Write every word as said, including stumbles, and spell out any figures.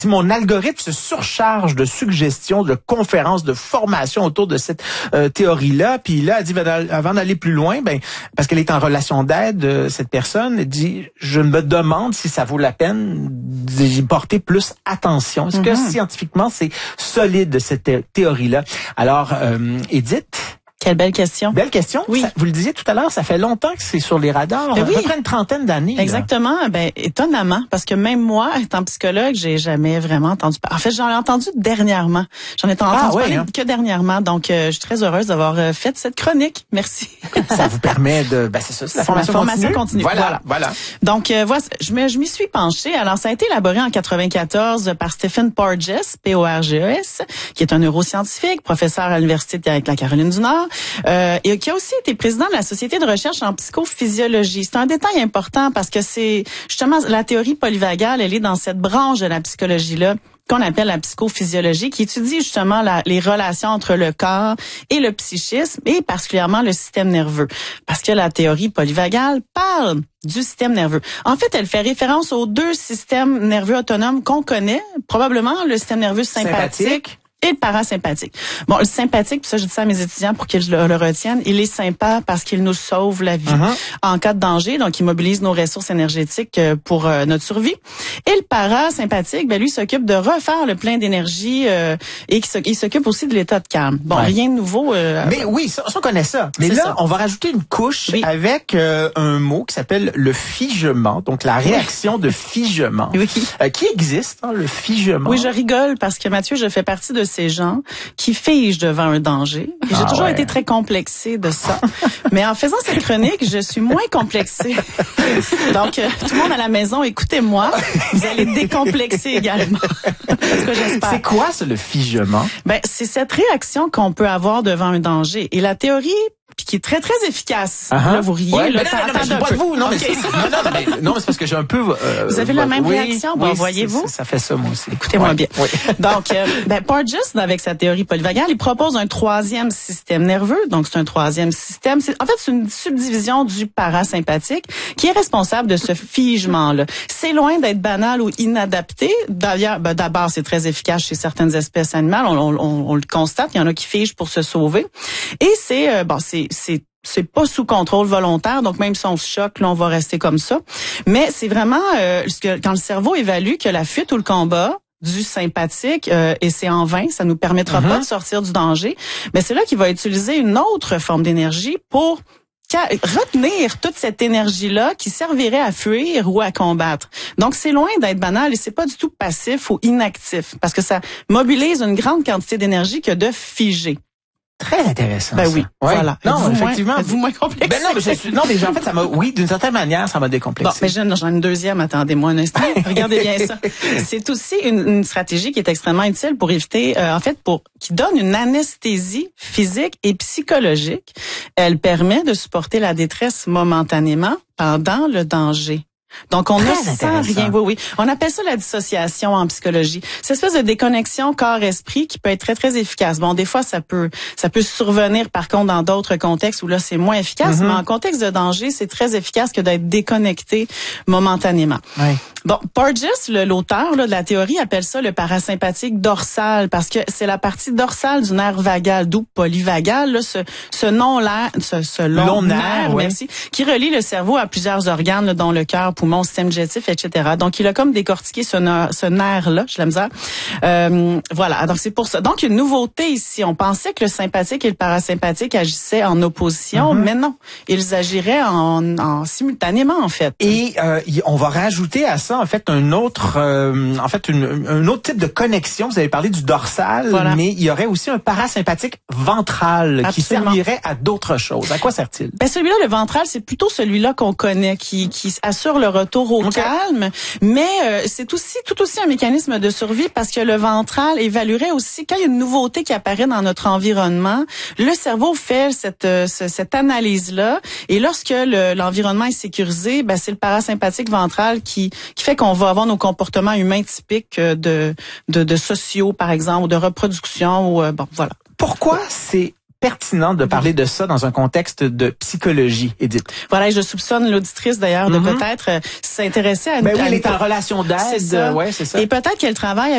si mon algorithme se surcharge de suggestions, de conférences, de formations autour de cette euh, théorie-là, puis là, elle dit, ben, avant d'aller plus loin, ben, parce qu'elle est en relation d'aide, euh, cette personne, elle dit, je me demande si ça vaut la peine d'y porter plus attention. Est-ce mm-hmm. que scientifiquement, c'est solide, cette thé- théorie-là? Alors, euh, Édith? Quelle belle question. Belle question. Oui. Ça, vous le disiez tout à l'heure, ça fait longtemps que c'est sur les radars. Ben oui. À peu près une trentaine d'années. Exactement. Là. Ben, étonnamment, parce que même moi, étant psychologue, j'ai jamais vraiment entendu parler. En fait, j'en ai entendu dernièrement. J'en ai entendu ah, ouais, parler hein. que dernièrement. Donc, euh, je suis très heureuse d'avoir euh, fait cette chronique. Merci. Ça vous permet de, ben, c'est ça, c'est la formation, la formation continue. continue. Voilà, voilà. voilà. Donc, euh, voilà, je me, je m'y suis penchée. Alors, ça a été élaboré en quatre-vingt-quatorze par Stephen Porges, P O R G E S, qui est un neuroscientifique, professeur à l'université de la Caroline du Nord. Euh, et qui a aussi été président de la Société de recherche en psychophysiologie. C'est un détail important parce que c'est justement la théorie polyvagale, elle est dans cette branche de la psychologie-là qu'on appelle la psychophysiologie, qui étudie justement la, les relations entre le corps et le psychisme, et particulièrement le système nerveux. Parce que la théorie polyvagale parle du système nerveux. En fait, elle fait référence aux deux systèmes nerveux autonomes qu'on connaît, probablement le système nerveux sympathique, sympathique. et le parasympathique. Bon, le sympathique, puis ça je dis ça à mes étudiants pour qu'ils le, le retiennent, il est sympa parce qu'il nous sauve la vie uh-huh. en cas de danger, donc il mobilise nos ressources énergétiques pour euh, notre survie. Et le parasympathique, ben lui s'occupe de refaire le plein d'énergie euh, et il s'occupe aussi de l'état de calme. Bon, ouais. rien de nouveau. Euh, Mais oui, ça, ça on connaît ça. Mais là, ça. on va rajouter une couche oui. avec euh, un mot qui s'appelle le figement, donc la réaction oui. de figement, oui. euh, qui existe, hein, le figement. Oui, je rigole parce que Mathieu, je fais partie de ces gens qui figent devant un danger. Et j'ai ah toujours ouais. été très complexée de ça. Mais en faisant cette chronique, je suis moins complexée. Donc, euh, tout le monde à la maison, écoutez-moi. Vous allez décomplexer également. En tout cas, j'espère. C'est quoi, ça, le figement? Ben, c'est cette réaction qu'on peut avoir devant un danger. Et la théorie puis qui est très, très efficace. Uh-huh. Là, vous riez. Ouais, là, mais non, non, non, mais pas de vous. Non, okay. mais c'est, non, non, mais, non, mais c'est parce que j'ai un peu... Euh, vous avez la même oui, réaction, bon, oui, voyez-vous? Ça fait ça, moi aussi. Écoutez-moi ouais. bien. Oui. Donc, euh, ben, Porges, avec sa théorie polyvagale, il propose un troisième système nerveux. Donc, c'est un troisième système. C'est, en fait, c'est une subdivision du parasympathique qui est responsable de ce figement-là. C'est loin d'être banal ou inadapté. D'ailleurs, ben, d'abord, c'est très efficace chez certaines espèces animales. On, on, on, on le constate. Il y en a qui figent pour se sauver. Et c'est, euh, bon, c'est, c'est c'est pas sous contrôle volontaire, donc même si on se choque, là, on va rester comme ça. Mais c'est vraiment euh, quand le cerveau évalue que la fuite ou le combat du sympathique, euh, et c'est en vain, ça nous permettra mm-hmm. pas de sortir du danger, mais c'est là qu'il va utiliser une autre forme d'énergie pour retenir toute cette énergie-là qui servirait à fuir ou à combattre. Donc, c'est loin d'être banal et c'est pas du tout passif ou inactif parce que ça mobilise une grande quantité d'énergie que de figer. Très intéressant. Ben oui, ouais. voilà. Non, êtes-vous effectivement. Moins, êtes-vous moins complexé? Ben non, mais je suis, non, mais en fait, ça m'a, oui, d'une certaine manière, ça m'a décomplexé. Bon, mais j'en, j'en ai une deuxième. Attendez-moi un instant. Regardez bien ça. C'est aussi une, une stratégie qui est extrêmement utile pour éviter, euh, en fait, pour qui donne une anesthésie physique et psychologique. Elle permet de supporter la détresse momentanément pendant le danger. Donc, on ne sent rien. Oui, oui. On appelle ça la dissociation en psychologie. Cette espèce de déconnexion corps-esprit qui peut être très, très efficace. Bon, des fois, ça peut, ça peut survenir, par contre, dans d'autres contextes où là, c'est moins efficace. Mm-hmm. Mais en contexte de danger, c'est très efficace que d'être déconnecté momentanément. Oui. Bon, Porges, le, l'auteur là, de la théorie, appelle ça le parasympathique dorsal parce que c'est la partie dorsale du nerf vagal, d'où polyvagal, là, ce, ce nom-là, ce, ce long, long nerf, nerf oui. merci, qui relie le cerveau à plusieurs organes, là, dont le cœur, poumon, système digestif, et cetera. Donc, il a comme décortiqué ce, nerf, ce nerf-là, je l'aime ça. Euh, voilà, donc c'est pour ça. Donc, une nouveauté ici. On pensait que le sympathique et le parasympathique agissaient en opposition, mm-hmm. mais non. Ils agiraient en, en simultanément, en fait. Et euh, on va rajouter à ça, en fait, un autre, euh, en fait, une, un autre type de connexion. Vous avez parlé du dorsal, voilà. mais il y aurait aussi un parasympathique ventral Absolument. Qui servirait à d'autres choses. À quoi sert-il? Ben, celui-là, le ventral, c'est plutôt celui-là qu'on connaît, qui, qui assure le retour au okay. calme, mais euh, c'est aussi tout aussi un mécanisme de survie parce que le ventral évaluerait aussi quand il y a une nouveauté qui apparaît dans notre environnement, le cerveau fait cette euh, cette analyse-là et lorsque le, l'environnement est sécurisé, ben c'est le parasympathique ventral qui qui fait qu'on va avoir nos comportements humains typiques de de, de sociaux par exemple, ou de reproduction ou euh, bon voilà. Pourquoi c'est pertinent de parler de ça dans un contexte de psychologie, Édith? Voilà, et je soupçonne l'auditrice d'ailleurs de mm-hmm. peut-être euh, s'intéresser à une... Ben oui, elle est en relation d'aide. C'est ça. Ouais, c'est ça. Et peut-être qu'elle travaille